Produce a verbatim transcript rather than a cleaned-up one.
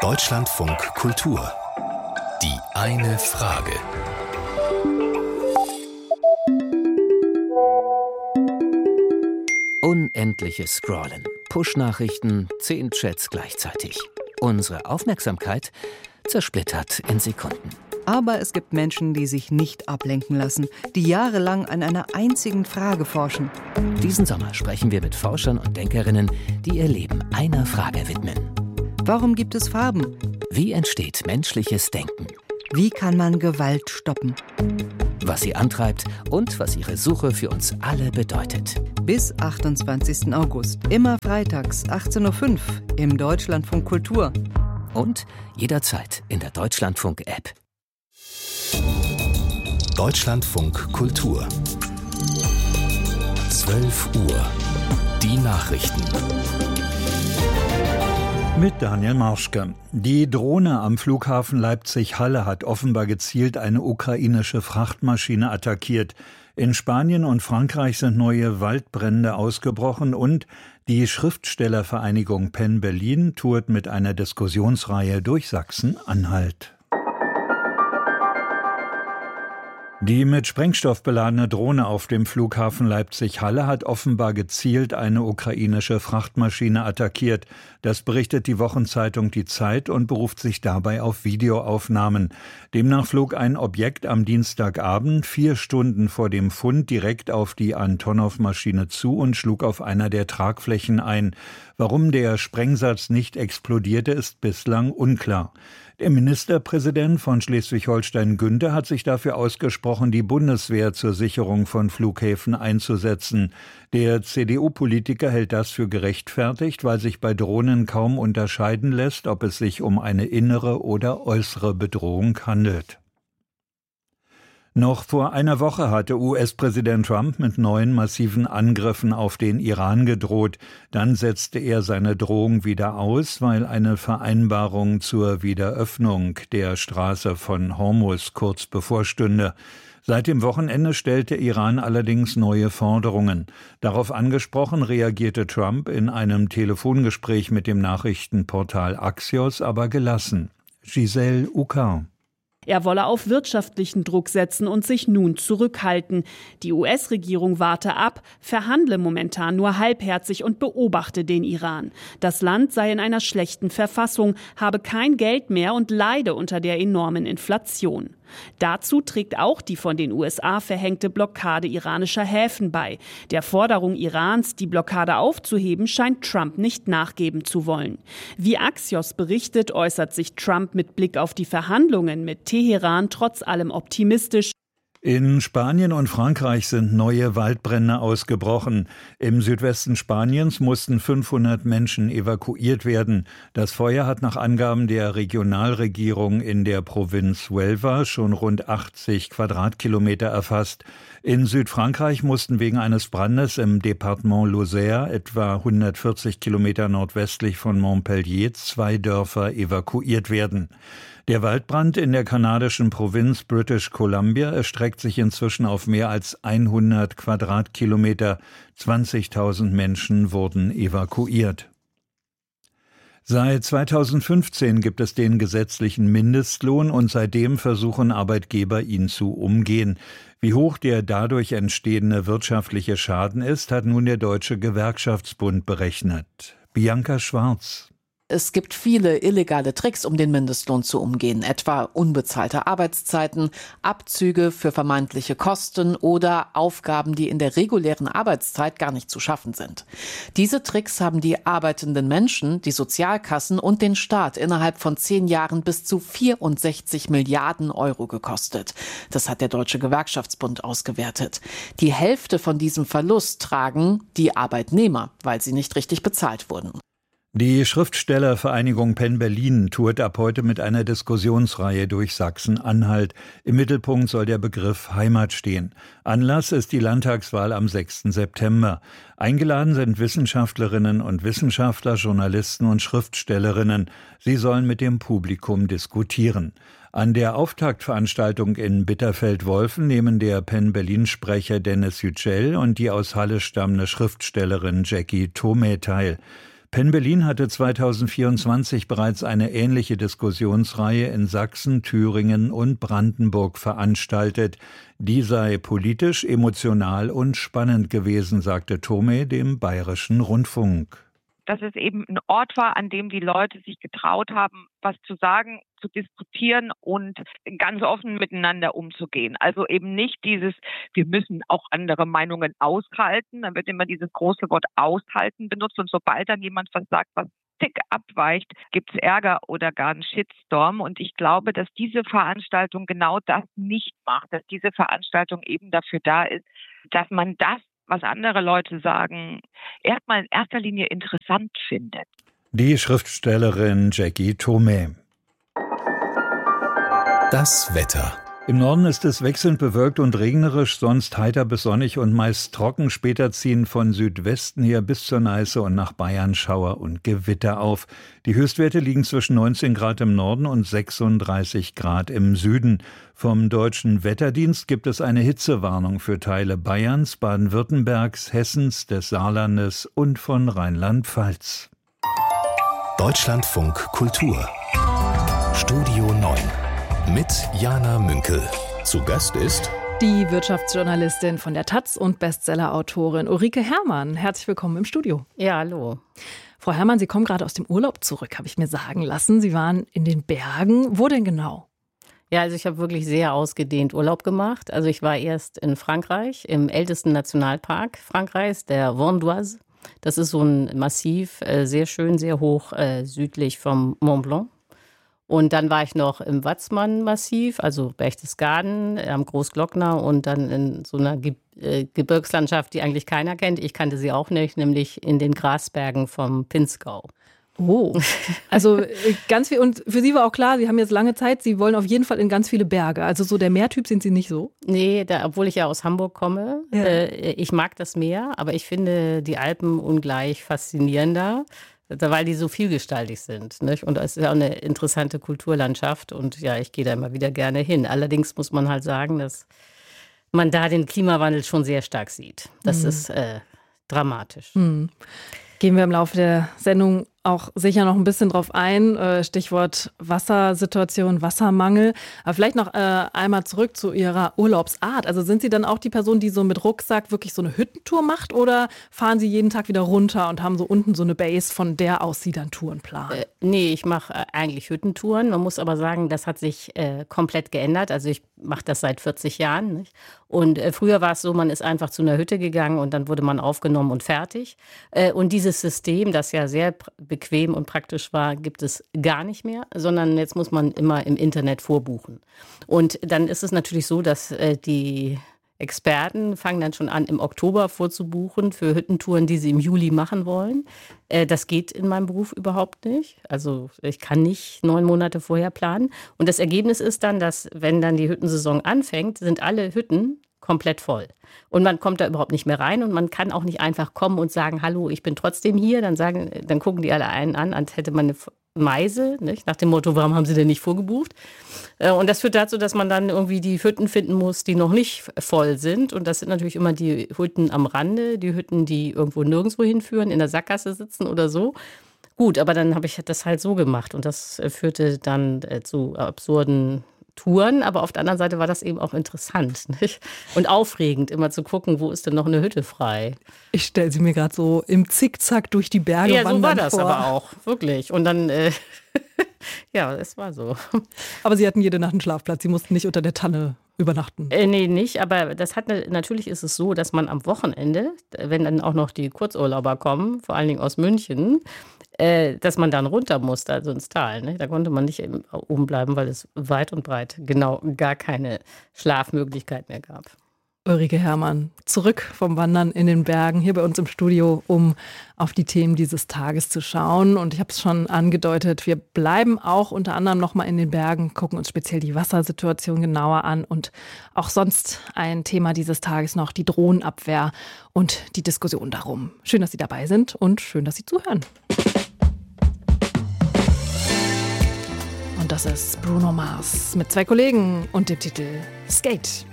Deutschlandfunk Kultur. Die eine Frage. Unendliches Scrollen, Push-Nachrichten, zehn Chats gleichzeitig. Unsere Aufmerksamkeit zersplittert in Sekunden. Aber es gibt Menschen, die sich nicht ablenken lassen, die jahrelang an einer einzigen Frage forschen. Diesen Sommer sprechen wir mit Forschern und Denkerinnen, die ihr Leben einer Frage widmen. Warum gibt es Farben? Wie entsteht menschliches Denken? Wie kann man Gewalt stoppen? Was sie antreibt und was ihre Suche für uns alle bedeutet. Bis achtundzwanzigsten August, immer freitags, achtzehn Uhr fünf im Deutschlandfunk Kultur. Und jederzeit in der Deutschlandfunk-App. Deutschlandfunk Kultur. zwölf Uhr. Die Nachrichten. Mit Daniel Marschke. Die Drohne am Flughafen Leipzig-Halle hat offenbar gezielt eine ukrainische Frachtmaschine attackiert. In Spanien und Frankreich sind neue Waldbrände ausgebrochen und die Schriftstellervereinigung Penn Berlin tourt mit einer Diskussionsreihe durch Sachsen-Anhalt. Die mit Sprengstoff beladene Drohne auf dem Flughafen Leipzig-Halle hat offenbar gezielt eine ukrainische Frachtmaschine attackiert. Das berichtet die Wochenzeitung Die Zeit und beruft sich dabei auf Videoaufnahmen. Demnach flog ein Objekt am Dienstagabend vier Stunden vor dem Fund direkt auf die Antonov-Maschine zu und schlug auf einer der Tragflächen ein. Warum der Sprengsatz nicht explodierte, ist bislang unklar. Der Ministerpräsident von Schleswig-Holstein Günther hat sich dafür ausgesprochen, die Bundeswehr zur Sicherung von Flughäfen einzusetzen. Der C D U-Politiker hält das für gerechtfertigt, weil sich bei Drohnen kaum unterscheiden lässt, ob es sich um eine innere oder äußere Bedrohung handelt. Noch vor einer Woche hatte U S-Präsident Trump mit neuen massiven Angriffen auf den Iran gedroht. Dann setzte er seine Drohung wieder aus, weil eine Vereinbarung zur Wiederöffnung der Straße von Hormuz kurz bevorstünde. Seit dem Wochenende stellte Iran allerdings neue Forderungen. Darauf angesprochen reagierte Trump in einem Telefongespräch mit dem Nachrichtenportal Axios aber gelassen. Giselle Uckar. Er wolle auf wirtschaftlichen Druck setzen und sich nun zurückhalten. Die U S-Regierung warte ab, verhandle momentan nur halbherzig und beobachte den Iran. Das Land sei in einer schlechten Verfassung, habe kein Geld mehr und leide unter der enormen Inflation. Dazu trägt auch die von den U S A verhängte Blockade iranischer Häfen bei. Der Forderung Irans, die Blockade aufzuheben, scheint Trump nicht nachgeben zu wollen. Wie Axios berichtet, äußert sich Trump mit Blick auf die Verhandlungen mit Teheran trotz allem optimistisch. In Spanien und Frankreich sind neue Waldbrände ausgebrochen. Im Südwesten Spaniens mussten fünfhundert Menschen evakuiert werden. Das Feuer hat nach Angaben der Regionalregierung in der Provinz Huelva schon rund achtzig Quadratkilometer erfasst. In Südfrankreich mussten wegen eines Brandes im Departement Lozère, etwa hundertvierzig Kilometer nordwestlich von Montpellier, zwei Dörfer evakuiert werden. Der Waldbrand in der kanadischen Provinz British Columbia erstreckt sich inzwischen auf mehr als hundert Quadratkilometer. zwanzigtausend Menschen wurden evakuiert. Seit zweitausendfünfzehn gibt es den gesetzlichen Mindestlohn und seitdem versuchen Arbeitgeber, ihn zu umgehen. Wie hoch der dadurch entstehende wirtschaftliche Schaden ist, hat nun der Deutsche Gewerkschaftsbund berechnet. Bianca Schwarz. Es gibt viele illegale Tricks, um den Mindestlohn zu umgehen, etwa unbezahlte Arbeitszeiten, Abzüge für vermeintliche Kosten oder Aufgaben, die in der regulären Arbeitszeit gar nicht zu schaffen sind. Diese Tricks haben die arbeitenden Menschen, die Sozialkassen und den Staat innerhalb von zehn Jahren bis zu vierundsechzig Milliarden Euro gekostet. Das hat der Deutsche Gewerkschaftsbund ausgewertet. Die Hälfte von diesem Verlust tragen die Arbeitnehmer, weil sie nicht richtig bezahlt wurden. Die Schriftstellervereinigung Penn Berlin tourt ab heute mit einer Diskussionsreihe durch Sachsen-Anhalt. Im Mittelpunkt soll der Begriff Heimat stehen. Anlass ist die Landtagswahl am sechsten September. Eingeladen sind Wissenschaftlerinnen und Wissenschaftler, Journalisten und Schriftstellerinnen. Sie sollen mit dem Publikum diskutieren. An der Auftaktveranstaltung in Bitterfeld-Wolfen nehmen der Penn Berlin-Sprecher Dennis Yücel und die aus Halle stammende Schriftstellerin Jackie Thome teil. Penn Berlin hatte zweitausendvierundzwanzig bereits eine ähnliche Diskussionsreihe in Sachsen, Thüringen und Brandenburg veranstaltet. Die sei politisch, emotional und spannend gewesen, sagte Thome dem Bayerischen Rundfunk. Dass es eben ein Ort war, an dem die Leute sich getraut haben, was zu sagen, zu diskutieren und ganz offen miteinander umzugehen. Also eben nicht dieses, wir müssen auch andere Meinungen aushalten. Dann wird immer dieses große Wort aushalten benutzt. Und sobald dann jemand was sagt, was tick abweicht, gibt's Ärger oder gar einen Shitstorm. Und ich glaube, dass diese Veranstaltung genau das nicht macht. Dass diese Veranstaltung eben dafür da ist, dass man das, was andere Leute sagen, erstmal in erster Linie interessant findet. Die Schriftstellerin Jackie Thome. Das Wetter. Im Norden ist es wechselnd bewölkt und regnerisch, sonst heiter bis sonnig und meist trocken. Später ziehen von Südwesten her bis zur Neiße und nach Bayern Schauer und Gewitter auf. Die Höchstwerte liegen zwischen neunzehn Grad im Norden und sechsunddreißig Grad im Süden. Vom Deutschen Wetterdienst gibt es eine Hitzewarnung für Teile Bayerns, Baden-Württembergs, Hessens, des Saarlandes und von Rheinland-Pfalz. Deutschlandfunk Kultur. Studio neun. Mit Jana Münkel. Zu Gast ist die Wirtschaftsjournalistin von der Taz und Bestsellerautorin Ulrike Herrmann. Herzlich willkommen im Studio. Ja, hallo. Frau Herrmann, Sie kommen gerade aus dem Urlaub zurück, habe ich mir sagen lassen. Sie waren in den Bergen. Wo denn genau? Ja, also ich habe wirklich sehr ausgedehnt Urlaub gemacht. Also ich war erst in Frankreich, im ältesten Nationalpark Frankreichs, der Vendoise. Das ist so ein Massiv, sehr schön, sehr hoch südlich vom Mont Blanc. Und dann war ich noch im Watzmann-Massiv, also Berchtesgaden, am Großglockner und dann in so einer Ge- äh, Gebirgslandschaft, die eigentlich keiner kennt. Ich kannte sie auch nicht, nämlich in den Grasbergen vom Pinzgau. Oh, also ganz viel. Und für Sie war auch klar, Sie haben jetzt lange Zeit, Sie wollen auf jeden Fall in ganz viele Berge. Also so der Meertyp sind Sie nicht so? Nee, da, obwohl ich ja aus Hamburg komme. Ja. Äh, ich mag das Meer, aber ich finde die Alpen ungleich faszinierender. Weil die so vielgestaltig sind, nicht? Und es ist ja auch eine interessante Kulturlandschaft und ja, ich gehe da immer wieder gerne hin. Allerdings muss man halt sagen, dass man da den Klimawandel schon sehr stark sieht. Das mhm. ist äh, dramatisch. Mhm. Gehen wir im Laufe der Sendung auch sicher noch ein bisschen drauf ein. Stichwort Wassersituation, Wassermangel. Aber vielleicht noch äh, einmal zurück zu Ihrer Urlaubsart. Also sind Sie dann auch die Person, die so mit Rucksack wirklich so eine Hüttentour macht oder fahren Sie jeden Tag wieder runter und haben so unten so eine Base, von der aus Sie dann Touren planen? Äh, nee, ich mache äh, eigentlich Hüttentouren. Man muss aber sagen, das hat sich äh, komplett geändert. Also ich mache das seit vierzig Jahren. Nicht? Und äh, früher war es so, man ist einfach zu einer Hütte gegangen und dann wurde man aufgenommen und fertig. Äh, und dieses System, das ja sehr pr- bequem und praktisch war, gibt es gar nicht mehr, sondern jetzt muss man immer im Internet vorbuchen. Und dann ist es natürlich so, dass äh, die Experten fangen dann schon an, im Oktober vorzubuchen für Hüttentouren, die sie im Juli machen wollen. Äh, das geht in meinem Beruf überhaupt nicht. Also ich kann nicht neun Monate vorher planen. Und das Ergebnis ist dann, dass wenn dann die Hüttensaison anfängt, sind alle Hütten komplett voll. Und man kommt da überhaupt nicht mehr rein und man kann auch nicht einfach kommen und sagen, hallo, ich bin trotzdem hier. Dann sagen, dann gucken die alle einen an, als hätte man eine Meise, nicht? Nach dem Motto, warum haben sie denn nicht vorgebucht? Und das führt dazu, dass man dann irgendwie die Hütten finden muss, die noch nicht voll sind. Und das sind natürlich immer die Hütten am Rande, die Hütten, die irgendwo nirgendwo hinführen, in der Sackgasse sitzen oder so. Gut, aber dann habe ich das halt so gemacht und das führte dann zu absurden Touren, aber auf der anderen Seite war das eben auch interessant, nicht? Und aufregend, immer zu gucken, wo ist denn noch eine Hütte frei. Ich stelle sie mir gerade so im Zickzack durch die Berge ja, wandern so war das vor. Aber auch, wirklich. Und dann, äh, ja, es war so. Aber Sie hatten jede Nacht einen Schlafplatz, Sie mussten nicht unter der Tanne übernachten. Äh, nee, nicht, aber das hat natürlich ist es so, dass man am Wochenende, wenn dann auch noch die Kurzurlauber kommen, vor allen Dingen aus München, äh, dass man dann runter musste, also ins Tal. Ne? Da konnte man nicht oben bleiben, weil es weit und breit genau gar keine Schlafmöglichkeit mehr gab. Ulrike Herrmann, zurück vom Wandern in den Bergen, hier bei uns im Studio, um auf die Themen dieses Tages zu schauen. Und ich habe es schon angedeutet, wir bleiben auch unter anderem nochmal in den Bergen, gucken uns speziell die Wassersituation genauer an und auch sonst ein Thema dieses Tages noch, die Drohnenabwehr und die Diskussion darum. Schön, dass Sie dabei sind und schön, dass Sie zuhören. Und das ist Bruno Mars mit zwei Kollegen und dem Titel Skate.